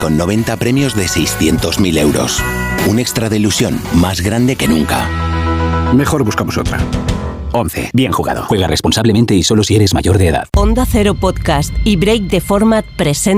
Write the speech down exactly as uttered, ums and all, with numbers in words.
con noventa premios de seiscientos mil euros. Un extra de ilusión más grande que nunca. Mejor buscamos otra. once. Bien jugado. Juega responsablemente y solo si eres mayor de edad. Onda Cero Podcast y Break the Format presenta